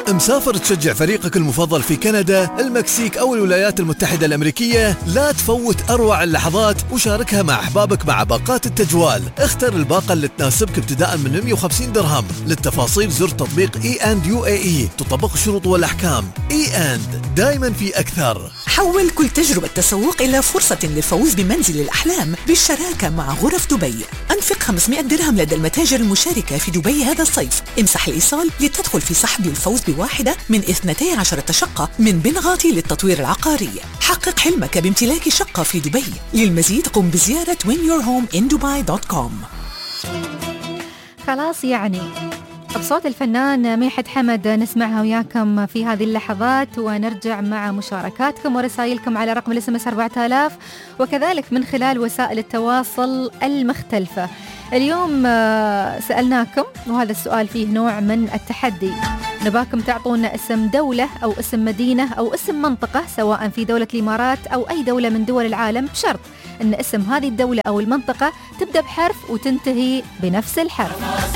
مسافر تشجع فريقك المفضل في كندا، المكسيك أو الولايات المتحدة الأمريكية؟ لا تفوت أروع اللحظات وشاركها مع أحبابك مع باقات التجوال. اختر الباقة اللي تناسبك ابتداء من 150 درهم. للتفاصيل زر تطبيق E&, تطبق الشروط والأحكام. E&, دايما في أكثر. حول كل تجربة تسوق إلى فرصة للفوز بمنزل الأحلام بالشراكة مع غرف دبي. أنفق 500 درهم لدى المتاجر المشاركة في دبي هذا الصيف. امسح الإيصال لتدخل في سحب الفوز بواحدة من 12 شقة من بنغاتي للتطوير العقاري. حقق حلمك بامتلاك شقة في دبي. للمزيد قم بزيارة whenyourhomeindubai.com. خلاص يعني بصوت الفنان ميحد حمد نسمعها وياكم في هذه اللحظات، ونرجع مع مشاركاتكم ورسائلكم على رقم الSMS 4000 وكذلك من خلال وسائل التواصل المختلفة. اليوم سألناكم وهذا السؤال فيه نوع من التحدي، نباكم تعطونا اسم دولة أو اسم مدينة أو اسم منطقة سواء في دولة الإمارات أو أي دولة من دول العالم، بشرط أن اسم هذه الدولة أو المنطقة تبدأ بحرف وتنتهي بنفس الحرف.